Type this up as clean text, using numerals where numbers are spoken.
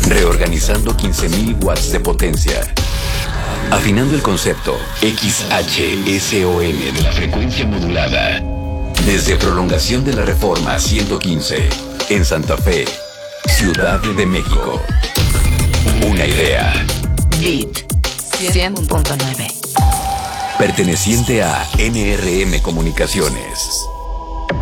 Reorganizando 15.000 watts de potencia. Afinando el concepto XHSON de la frecuencia modulada. Desde Prolongación de la Reforma 115, en Santa Fe, Ciudad de México. Una idea. Beat 100.9. Perteneciente a NRM Comunicaciones.